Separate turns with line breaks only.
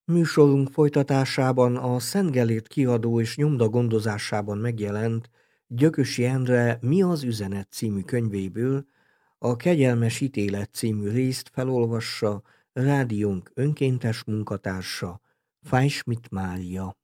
Műsorunk folytatásában a Szent Gellért kiadó és nyomda gondozásában megjelent Gyökösi Endre Mi az üzenet című könyvéből a Kegyelmes ítélet című részt felolvassa rádiónk önkéntes munkatársa, Fájschmidt Mária.